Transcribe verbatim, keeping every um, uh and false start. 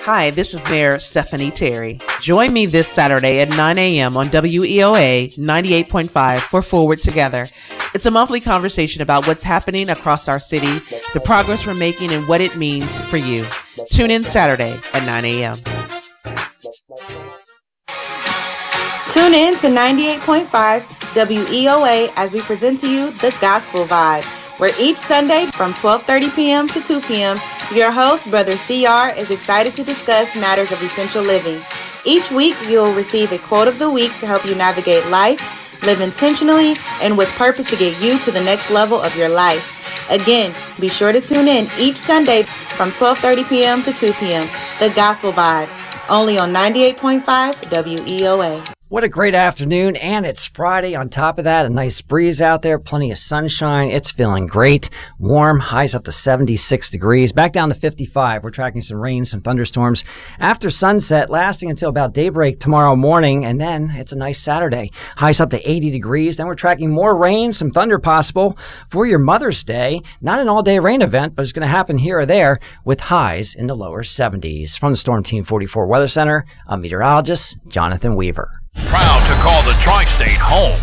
Hi, this is Mayor Stephanie Terry. Join me this Saturday at nine a.m. on W E O A ninety-eight point five for Forward Together. It's a monthly conversation about what's happening across our city, the progress we're making, and what it means for you. Tune in Saturday at nine a.m. Tune in to ninety-eight point five W E O A as we present to you The Gospel Vibe, where each Sunday from twelve thirty p.m. to two p.m., your host, Brother C R, is excited to discuss matters of essential living. Each week, you will receive a quote of the week to help you navigate life, live intentionally, and with purpose to get you to the next level of your life. Again, be sure to tune in each Sunday from twelve thirty p.m. to two p.m. The Gospel Vibe, only on ninety-eight point five W E O A. What a great afternoon, and it's Friday. On top of that, a nice breeze out there, plenty of sunshine. It's feeling great. Warm, highs up to seventy-six degrees, back down to fifty-five. We're tracking some rain, some thunderstorms after sunset, lasting until about daybreak tomorrow morning, and then it's a nice Saturday. Highs up to eighty degrees. Then we're tracking more rain, some thunder possible for your Mother's Day. Not an all-day rain event, but it's going to happen here or there with highs in the lower seventies. From the Storm Team forty-four Weather Center, I'm meteorologist Jonathan Weaver. Proud to call the Tri-State home